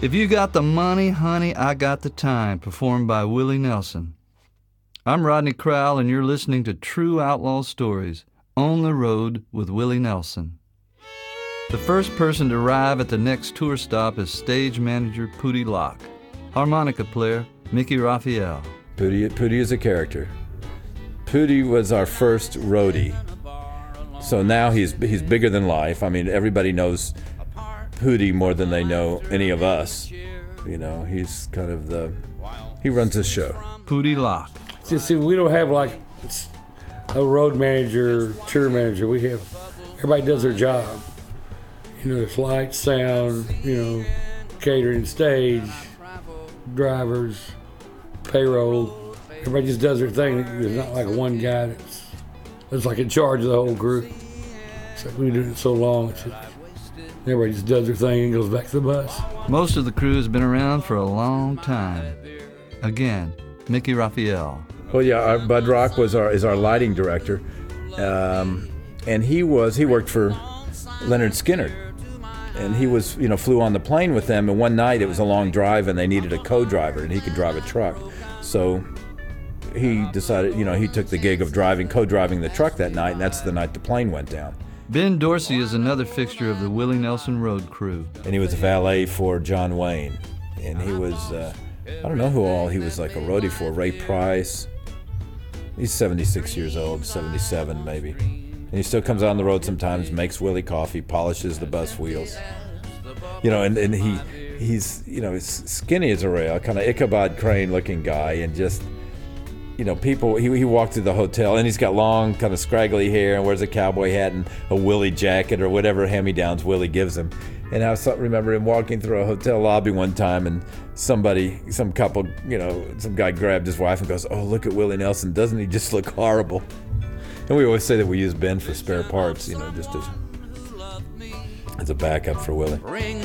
If you got the money, honey, I got the time, performed by Willie Nelson. I'm Rodney Crowell, and you're listening to True Outlaw Stories, On the Road with Willie Nelson. The first person to arrive at the next tour stop is stage manager Pootie Locke, harmonica player Mickey Raphael. Pootie is a character. Pootie was our first roadie. So now he's bigger than life. I mean, everybody knows Pootie more than they know any of us. You know, he's kind of he runs the show. Pootie Locke. See, we don't have like a road manager, tour manager. Everybody does their job. You know, there's lights, sound, catering, stage, drivers, payroll. Everybody just does their thing. There's not like one guy that's like in charge of the whole group. It's like we've been doing it so long. Everybody just does their thing and goes back to the bus. Most of the crew has been around for a long time. Again, Mickey Raphael. Well, yeah, Bud Rock is our lighting director, and he worked for Lynyrd Skynyrd, and he was flew on the plane with them. And one night it was a long drive, and they needed a co-driver, and he could drive a truck, so he decided he took the gig of co-driving the truck that night, and that's the night the plane went down. Ben Dorsey is another fixture of the Willie Nelson Road crew. And he was a valet for John Wayne, and he was I don't know who all he was like a roadie for. Ray Price. He's 76 years old, 77 maybe. And he still comes on the road sometimes, makes Willie coffee, polishes the bus wheels. And he's skinny as a rail, kind of Ichabod Crane looking guy, and just people, he walked through the hotel, and he's got long, kind of scraggly hair, and wears a cowboy hat and a Willie jacket or whatever hand-me-downs Willie gives him. And I remember him walking through a hotel lobby one time, and some couple, some guy grabbed his wife and goes, "Oh, look at Willie Nelson, doesn't he just look horrible?" And we always say that we use Ben for spare parts, just as a backup for Willie.